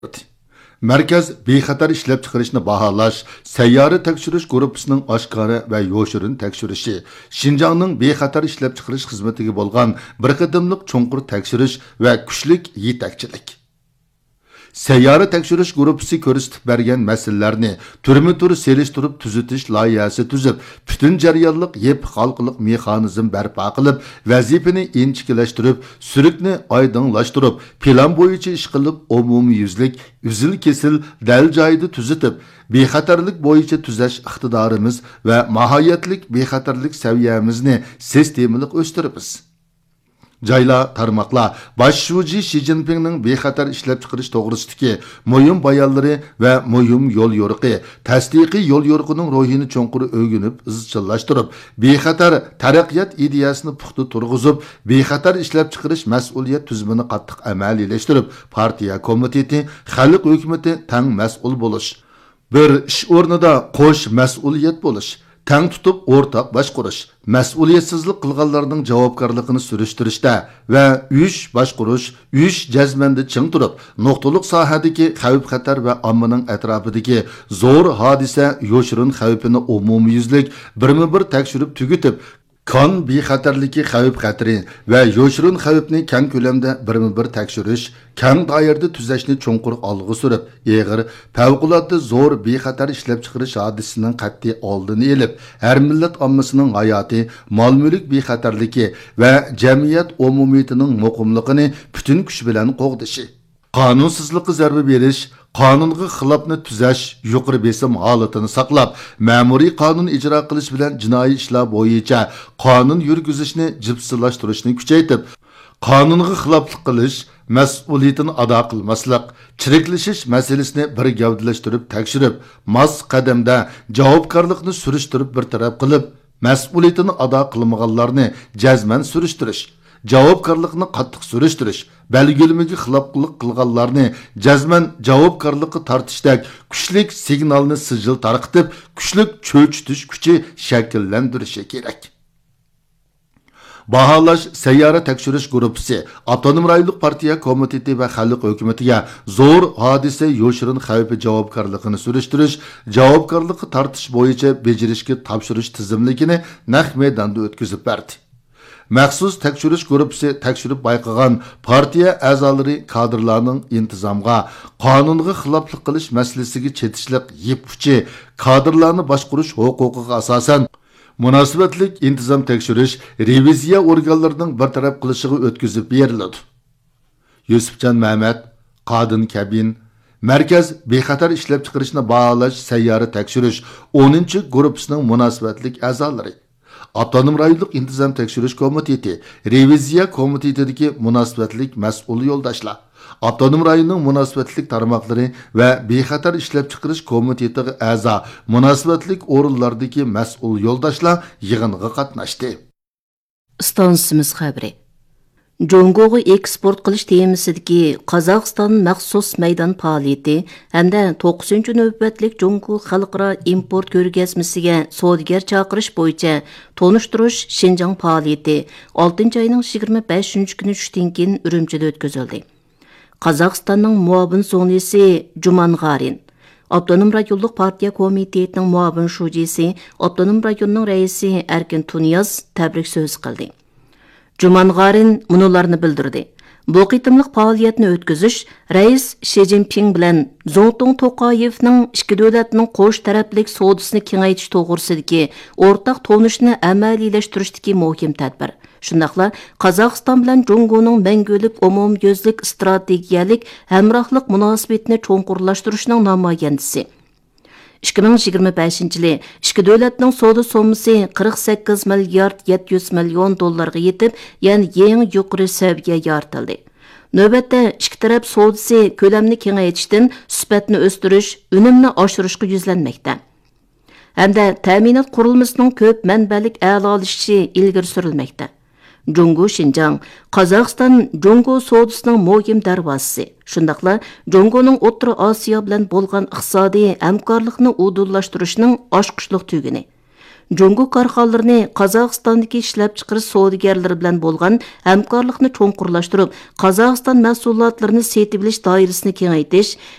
Merkez bexatar ishlab chiqarishni baholash, sayyora tekshirish guruhining oshkora va yo'shirin tekshirishi, Shinjongning bexatar ishlab chiqarish xizmatiga bo'lgan bir qadamlik cho'nqur tekshirish va kuchlik yetakchilik. Sayyora tekshirish guruhi ko'rsatib bergan masalalarni turma-tur selishtirib tuzitish loyihasi tuzib, butun jarayonliq yep xalqliq mexanizm barpo qilib, vazifani inchikilashtirib, surikni oydinlashtirib, plan bo'yicha ish qilib, umumyuzlik, uzil-kesil dal joyida tuzitib, bexatarlik bo'yicha tuzash iqtidorimiz va mahoyatlik bexatarlik saviyamizni sistemalik o'stiribmiz. Jayla tarmoqlar bosh shuji Xi Jinpingning bexatar ishlab chiqarish to'g'risidagi muhim bayonlari va muhim yo'l yo'riqi, tasdiqiy yo'l yo'riqining ruhini cho'nqur o'rganib, izchillashtirib, bexatar taraqqiyot ideyasini puxta turg'izib, bexatar ishlab chiqarish mas'uliyat tuzumini qattiq amaliyalashtirib, partiya komiteti, xalq hukumati tang mas'ul bo'lish, bir ish o'rnida qo'sh mas'uliyat bo'lish, tang tutib o'rtaq boshqarish, mas'uliyatsizlik qilganlarning javobgarligini surishtirishda va uyish boshqarish, uyish jazmanda ching turib, nuqtaliq sohadagi xavf-xatar va ommaning atrofidagi zo'r hodisa yo'shirin xavfini umumyuzlik birma-bir tekshirib tugitib, kon bexatarligi xavf-xatari va yo'shirin xavfni keng ko'lamda birma-bir tekshirish, keng doirada tuzashni cho'nqur olg'a surib, eg'ir, favqulodda zo'r bexatar ishlab chiqarish hodisining qat'iy oldini olib, har millat ommasining hayoti, mol-mulk bexatarligi va jamiyat umumiyatining muqimligini butun kuch bilan qo'g'dishi, qonunsizlikka zarba berish, qonunga xilofni tuzash, yuqori besim holatini saqlab, ma'muriy qonun ijro qilish bilan jinoiy ishlar bo'yicha qonun yurgizishni jipsilashtirishni kuchaytirib, qonunga xiloflik qilish, mas'uliyatini ado qilmaslik, chiriklashish masalasini bir gavdalashtirib tekshirib, mos qadamda javobgarlikni surishtirib bir taraf qilib, mas'uliyatini ado qilmaganlarni jazman surishtirish, javobgarlikni qattiq surishtirish, belgilimiga xiloflik qilganlarni jazman javobgarlikka tortishdek kuchlik signalni sijil tarqitib, kuchlik cho'chitish kuchi shakllantirishi kerak. Baholash sayyora tekshirish guruhi Avtonom rayonlik partiya komiteti va xalq hukumatiga zo'r hodisa yo'shirin xavfi javobgarligini surishtirish, javobgarlikka tortish bo'yicha bejirishga topshirish tizimligini naq maydonda o'tkazib berdi. Maxsus tekshirish guruhi tekshirib bayqagan partiya a'zolari kadrlarning intizomga, qonunga xiloflik qilish masalasiga chetishliq yip uchi kadrlarni boshqarish huquqiga asosan munosabatlik intizom tekshirish reviziya organlarining bartaraf qilishiga o'tkazib beriladi. Yusufjon Mahmad, Qodin Kabin, Markaz bexatar ishlab chiqarishni baholash sayyora tekshirish 10-guruhining munosabatlik a'zolari, Avtonom rayonlik intizom tekshirish komiteti, reviziya komitetidagi munosabatlik mas'ul yo'ldoshlar, Avtonom rayonning munosabatlik tarmoqlari va bexatar ishlab chiqarish komitetiga a'zo munosabatlik o'rinlardagi mas'ul yo'ldoshlar yig'inga qatnashdi. Stansimiz xabari. Jongoga eksport qilish temasidagi Qozog'iston maxsus maydon faoliyati hamda 9-navbatlik Jongo xalqaro import ko'rgazmasiga savdogar chaqirish bo'yicha tonishtirish Shinjong faoliyati 6-oyning 25-kuni tushdan keyin Urumchida o'tkazildi. Qozog'istonning muavin so'nisi Juman G'arin, Avtonom rayonlik partiya komitetining muavin shujisi, Avtonom rayonning raisi Erkin Tunyaz tabrik so'z qildi. Juman G'arin munolarni bildirdi. Bu qitimliq faoliyatni o'tkazish rais Xi Jinping bilan Zo'tong To'qayevning ikki davlatning qo'sh taraflik savdosini kengaytirish to'g'risidagi o'rtaq tonishni amaliylashtirish muhim tadbir. Shundaqla Qozog'iston bilan Jongoning mangulik umumyuzlik strategiyalik hamrohlik munosabatini cho'nqurlashtirishning namoyandisi. 2025-yili ikki davlatning savdo sommasi 48 milliard 700 million dollarga yetib, ya'ni eng yuqori seviyaga yoritildi. Navbatda ikki taraf savdosi ko'lamni kengaytirishdan sifatni o'stirish, unumni oshirishga yuzlanmoqda. Hamda ta'minot qurilmasining ko'p manbalik a'lolashishi ilgari surilmoqda. Jongo Shinjang, Qozog'iston Jongo savdosining muhim darvozasi. Shundaqla Jongoning O'rta Osiyo bilan bo'lgan iqtisodiy hamkorlikni udullashtirishning oshqishliq tuguni. Jungo karxanalarını Qozog'istondagi ishlab chiqarish savdogarlari bilan bo'lgan hamkorlikni cho'nqurlashtirib, Qozog'iston mahsulotlarini setib olish doirasini kengaytirish,